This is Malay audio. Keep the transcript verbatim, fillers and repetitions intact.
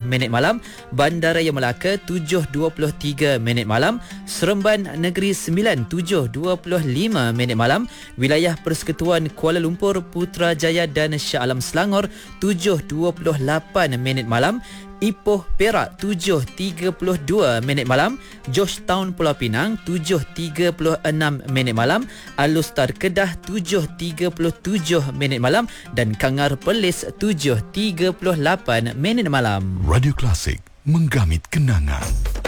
minit malam, Bandaraya Melaka tujuh dua puluh tiga minit malam, Seremban Negeri Sembilan tujuh dua puluh lima minit malam, Wilayah Persekutuan Kuala Lumpur, Putrajaya dan Shah Alam Selangor tujuh dua puluh lapan minit malam, Ipoh Perak tujuh tiga puluh dua minit malam, Georgetown Pulau Pinang tujuh tiga puluh enam minit malam, Alustar Kedah tujuh tiga puluh tujuh minit malam dan Kangar Perlis tujuh tiga puluh lapan minit malam. Radio Klasik, menggamit kenangan.